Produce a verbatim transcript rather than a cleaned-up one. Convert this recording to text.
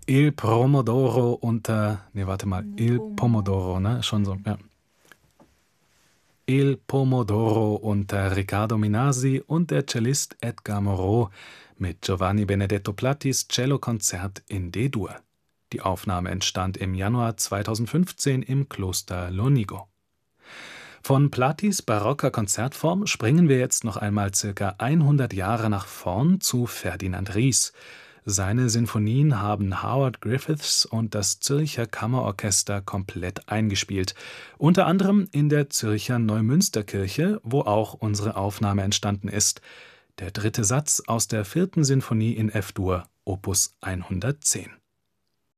Il Pomodoro unter, nee, warte mal, Il Pom- Pomodoro, ne? Schon so, ja. Il Pomodoro unter Riccardo Minasi und der Cellist Edgar Moreau mit Giovanni Benedetto Plattis Cellokonzert in D-Dur. Die Aufnahme entstand im Januar zweitausendfünfzehn im Kloster Lonigo. Von Plattis barocker Konzertform springen wir jetzt noch einmal circa hundert Jahre nach vorn zu Ferdinand Ries. Seine Sinfonien haben Howard Griffiths und das Zürcher Kammerorchester komplett eingespielt, unter anderem in der Zürcher Neumünsterkirche, wo auch unsere Aufnahme entstanden ist. Der dritte Satz aus der vierten Sinfonie in F-Dur, Opus hundertzehn.